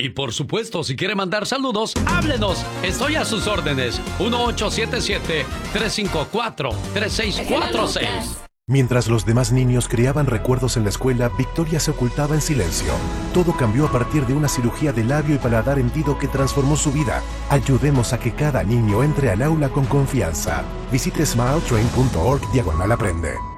Y por supuesto, si quiere mandar saludos, háblenos. Estoy a sus órdenes. 1877-354-3646. Mientras los demás niños creaban recuerdos en la escuela, Victoria se ocultaba en silencio. Todo cambió a partir de una cirugía de labio y paladar hendido que transformó su vida. Ayudemos a que cada niño entre al aula con confianza. Visite smiletrain.org/aprende.